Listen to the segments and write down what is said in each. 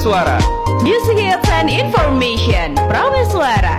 Suara. Music hits and information. Prameswara.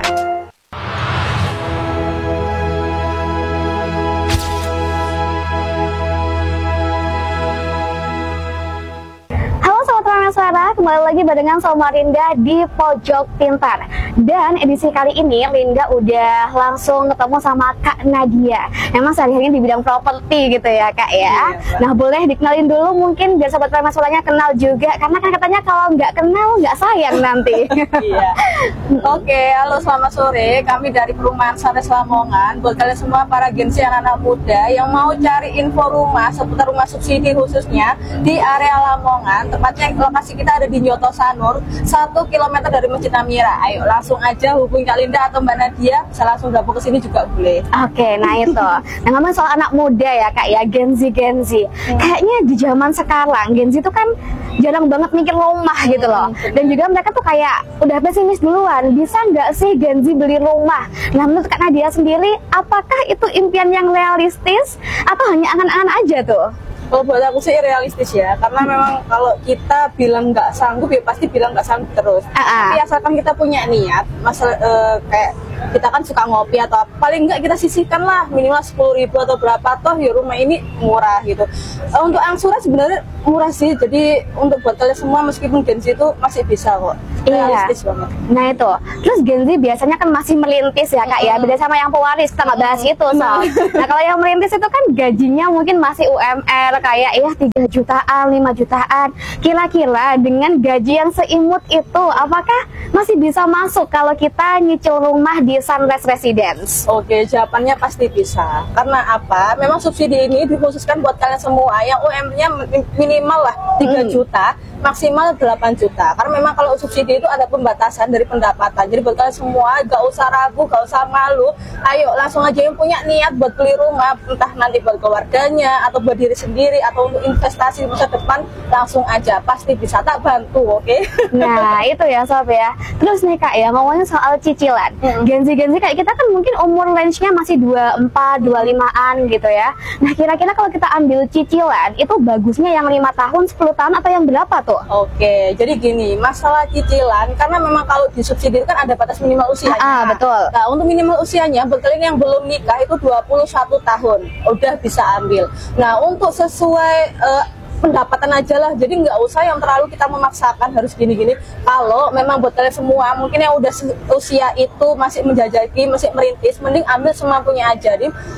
Suara, kembali lagi barengan sama Linda di Pojok Pintar. Dan edisi kali ini Linda udah langsung ketemu sama Kak Nadia. Memang sehari-harinya di bidang properti gitu ya Kak ya. Nah boleh dikenalin dulu mungkin biar sobat Prameswaranya kenal juga. Karena kan katanya kalau nggak kenal nggak sayang nanti. Iya. Oke, halo selamat sore. Kami dari Perumahan Sanes Lamongan. Buat kalian semua para agensi anak-anak muda yang mau cari info rumah seputar rumah subsidi khususnya di area Lamongan. Tepatnya lokasi kita ada di Nyoto Sanur, 1 km dari Masjid Amira. Ayo langsung aja hubungi Kak Linda atau Mbak Nadia, bisa langsung gabung ke sini juga boleh. Oke, nah itu. Nah ngomong soal anak muda ya Kak ya, Gen Z. Kayaknya di zaman sekarang Gen Z itu kan jarang banget mikir rumah gitu loh. Dan juga mereka tuh kayak udah pesimis duluan. Bisa nggak sih Gen Z beli rumah? Nah menurut Kak Nadia sendiri, apakah itu impian yang realistis atau hanya angan-angan aja tuh? Kalau buat aku sih realistis ya, karena memang kalau kita bilang nggak sanggup ya pasti bilang nggak sanggup terus. Tapi asalkan kita punya niat, kayak kita kan suka ngopi atau paling nggak kita sisihkan lah minimal 10.000 atau berapa, toh ya rumah ini murah gitu. Untuk angsuran sebenarnya murah sih, jadi untuk buat kalian semua meskipun Gen Z itu masih bisa kok. Realistis banget. Nah itu, terus Gen Z biasanya kan masih merintis ya Kak ya, beda sama yang pewaris, kita nggak bahas itu soal. Nah kalau yang merintis itu kan gajinya mungkin masih UMR kayak ya 3 jutaan, 5 jutaan. Kira-kira dengan gaji yang seimut itu, apakah masih bisa masuk kalau kita nyicil rumah di Sunrise Residence? Oke, jawabannya pasti bisa. Karena apa? Memang subsidi ini dikhususkan buat kalian semua yang UMR-nya minimal lah 3 juta, maksimal 8 juta. Karena memang kalau subsidi itu ada pembatasan dari pendapatan. Jadi buat kalian semua gak usah ragu, gak usah malu. Ayo langsung aja yang punya niat buat beli rumah, entah nanti buat keluarganya atau buat diri sendiri atau untuk investasi di masa depan, langsung aja pasti bisa, tak bantu. Oke? Nah itu ya Sob ya. Terus nih Kak ya, ngomongin soal cicilan. Gen Z kayak kita kan mungkin umur range-nya masih 24, 25-an gitu ya. Nah kira-kira kalau kita ambil cicilan itu bagusnya yang 5 tahun, 10 tahun atau yang berapa tuh? Oke, jadi gini, masalah cicilan karena memang kalau disubsidi kan ada batas minimal usianya. Betul. Nah untuk minimal usianya buat kalian yang belum nikah itu 21 tahun udah bisa ambil. Nah untuk sesuai pendapatan aja lah, jadi nggak usah yang terlalu kita memaksakan harus gini-gini. Kalau memang buat kalian semua mungkin yang udah usia itu masih menjajaki, masih merintis, mending ambil semampunya aja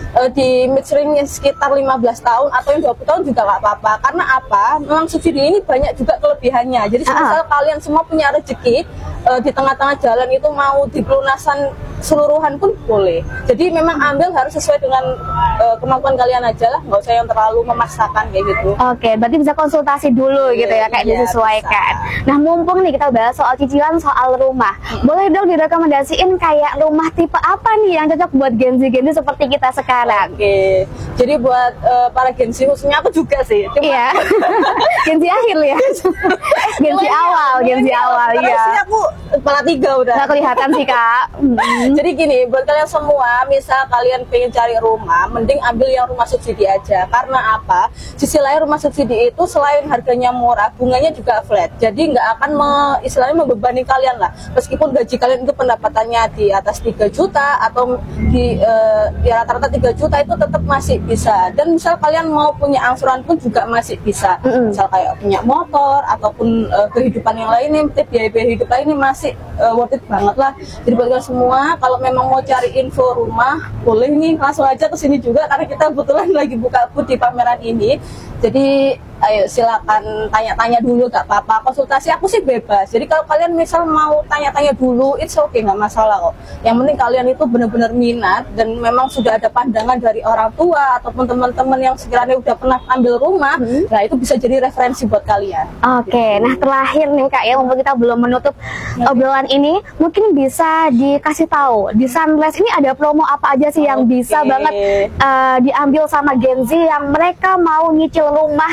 di mid-range sekitar 15 tahun atau yang 20 tahun juga nggak apa-apa. Karena apa? Memang subsidi ini banyak juga kelebihannya. Jadi misal kalian semua punya rezeki di tengah-tengah jalan itu mau di pelunasan seluruhan pun boleh. Jadi memang ambil harus sesuai dengan kemampuan kalian aja lah, nggak usah yang terlalu memaksakan kayak gitu. Oke, berarti bisa konsultasi dulu gitu ya, kayak disesuaikan. Bisa. Nah mumpung nih kita bahas soal cicilan, soal rumah, boleh dong direkomendasiin kayak rumah tipe apa nih yang cocok buat Gen Z seperti kita sekarang? Oke, jadi buat para Gen Z, khususnya aku juga sih. Iya. Gen Z akhir ya. Gen Z awal ya. Sih aku kepala 3 udah. Nggak kelihatan sih Kak. Jadi gini, buat kalian semua, misal kalian pengen cari rumah, mending ambil yang rumah subsidi aja. Karena apa? Sisi lain rumah subsidi itu selain harganya murah, bunganya juga flat. Jadi nggak akan istilahnya membebani kalian lah. Meskipun gaji kalian itu pendapatannya di atas 3 juta atau di rata-rata 3 juta itu tetap masih bisa. Dan misal kalian mau punya angsuran pun juga masih bisa. Misal kayak punya motor ataupun kehidupan yang lainnya, biaya hidup lainnya masih worth it banget lah. Jadi buat kalian semua, kalau memang mau cari info rumah, boleh nih langsung aja ke sini juga karena kita kebetulan lagi buka booth di pameran ini. Jadi ayo silakan tanya-tanya dulu, gak apa-apa. Konsultasi aku sih bebas. Jadi kalau kalian misal mau tanya-tanya dulu, it's okay, nggak masalah kok. Yang penting kalian itu benar-benar minat dan memang sudah ada pandangan dari orang tua ataupun teman-teman yang sekiranya udah pernah ambil rumah. Nah itu bisa jadi referensi buat kalian. Oke, nah terakhir nih Kak ya, mumpung kita belum menutup obrolan ini, mungkin bisa dikasih tahu di Sunrise ini ada promo apa aja sih yang bisa banget diambil sama Gen Z yang mereka mau nyicil rumah in this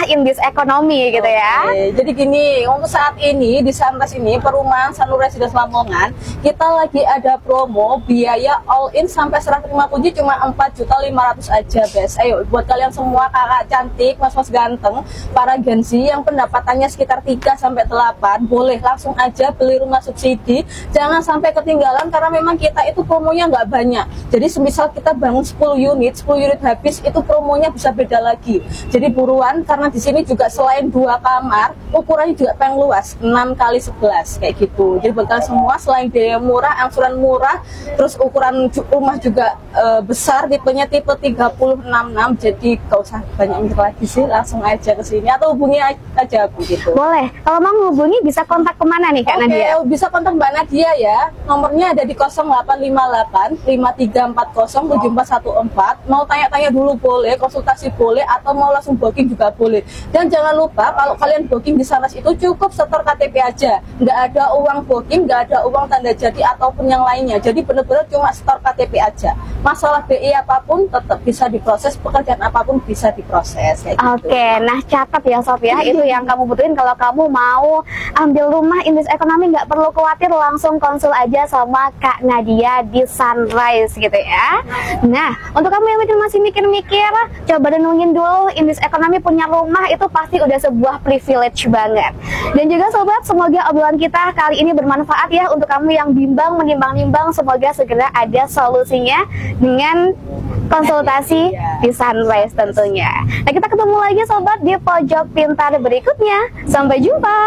ekonomi gitu ya. Oke, jadi gini, untuk saat ini di Sunrise ini perumahan Sanur Residence Lamongan kita lagi ada promo biaya all in sampai serah terima kunci cuma 4.500.000 aja, guys. Ayo buat kalian semua kakak cantik, mas-mas ganteng, para Gen Z yang pendapatannya sekitar 3 sampai 8, boleh langsung aja beli rumah subsidi. Jangan sampai ketinggalan karena memang kita itu promonya nggak banyak. Jadi semisal kita bangun 10 unit habis, itu promonya bisa beda lagi. Jadi buruan, karena di sini juga selain 2 kamar, ukurannya juga paling luas, 6x11 kayak gitu. Jadi buat kalian semua, selain biaya murah, angsuran murah, terus ukuran rumah juga besar, tipenya tipe 3066. Jadi gak usah banyak mikir lagi sih, langsung aja ke sini atau hubungi aja aku gitu. Boleh. Kalau mau menghubungi bisa kontak kemana nih Kak Nadia? Bisa kontak Mbak Nadia ya. Nomornya ada di 0858 5340 7414. Mau tanya-tanya dulu boleh, konsultasi boleh, atau mau langsung booking juga boleh. Dan jangan lupa kalau kalian booking di Sunrise itu cukup setor KTP aja, nggak ada uang booking, nggak ada uang tanda jadi ataupun yang lainnya. Jadi benar-benar cuma setor KTP aja. Masalah BI apapun tetap bisa diproses, pekerjaan apapun bisa diproses. Oke, nah catat ya Sof ya, itu yang kamu butuhin kalau kamu mau ambil rumah Indus Ekonomi. Nggak perlu khawatir, langsung konsul aja sama Kak Nadia di Sunrise gitu ya. Nah, untuk kamu yang masih mikir-mikir, coba renungin dulu, Indus Ekonomi punya rumah itu pasti udah sebuah privilege banget. Dan juga sobat, semoga obrolan kita kali ini bermanfaat ya untuk kamu yang bimbang, menimbang-nimbang. Semoga segera ada solusinya dengan konsultasi di Sunrise tentunya. Nah, kita ketemu lagi sobat di pojok pintar berikutnya. Sampai jumpa.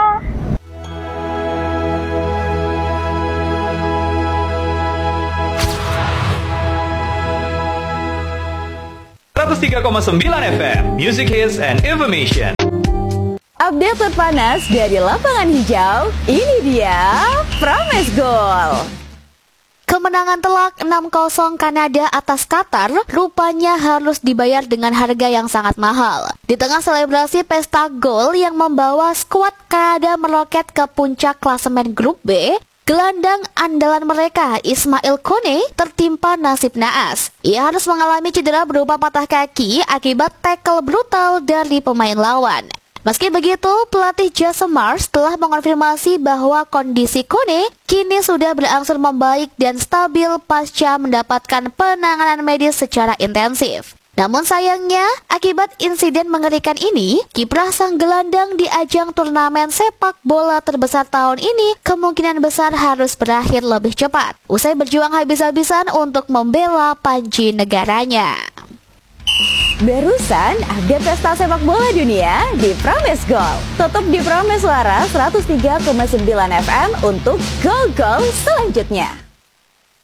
FM, Music Hits and Information. Update terpanas dari lapangan hijau, ini dia Promise Goal. Kemenangan telak 6-0 Kanada atas Qatar rupanya harus dibayar dengan harga yang sangat mahal. Di tengah selebrasi pesta gol yang membawa skuad Kanada meroket ke puncak klasemen grup B, gelandang andalan mereka, Ismail Kone, tertimpa nasib naas. Ia harus mengalami cedera berupa patah kaki akibat tackle brutal dari pemain lawan. Meski begitu, pelatih Jason Mars telah mengonfirmasi bahwa kondisi Kone kini sudah berangsur membaik dan stabil pasca mendapatkan penanganan medis secara intensif. Namun sayangnya, akibat insiden mengerikan ini, kiprah sang gelandang di ajang turnamen sepak bola terbesar tahun ini kemungkinan besar harus berakhir lebih cepat, usai berjuang habis-habisan untuk membela panji negaranya. Barusan update pesta sepak bola dunia di Promise Goal. Tutup di Promise Suara 103,9 FM untuk gol-gol selanjutnya.